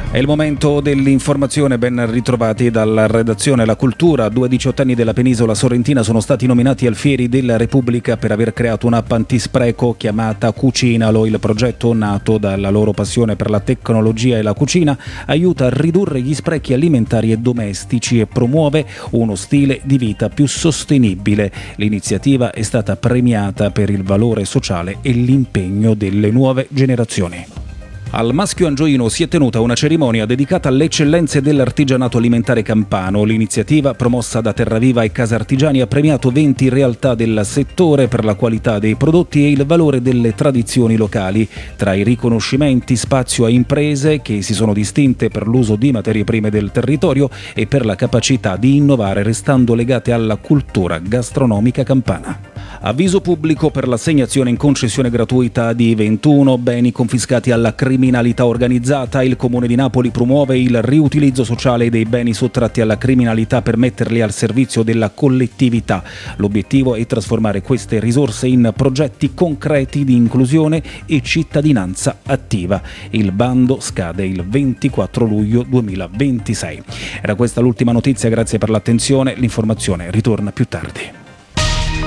È il momento dell'informazione, ben ritrovati dalla redazione La Cultura. 2 diciottenni della penisola sorrentina sono stati nominati alfieri della Repubblica per aver creato un'app antispreco chiamata Cucinalo. Il progetto, nato dalla loro passione per la tecnologia e la cucina, aiuta a ridurre gli sprechi alimentari e domestici e promuove uno stile di vita più sostenibile. L'iniziativa è stata premiata per il valore sociale e l'impegno delle nuove generazioni. Al Maschio Angioino si è tenuta una cerimonia dedicata alle eccellenze dell'artigianato alimentare campano. L'iniziativa, promossa da Terraviva e Casa Artigiani, ha premiato 20 realtà del settore per la qualità dei prodotti e il valore delle tradizioni locali. Tra i riconoscimenti, spazio a imprese che si sono distinte per l'uso di materie prime del territorio e per la capacità di innovare restando legate alla cultura gastronomica campana. Avviso pubblico per l'assegnazione in concessione gratuita di 21 beni confiscati alla criminalità organizzata. Il Comune di Napoli promuove il riutilizzo sociale dei beni sottratti alla criminalità per metterli al servizio della collettività. L'obiettivo è trasformare queste risorse in progetti concreti di inclusione e cittadinanza attiva. Il bando scade il 24 luglio 2026. Era questa l'ultima notizia, grazie per l'attenzione. L'informazione ritorna più tardi.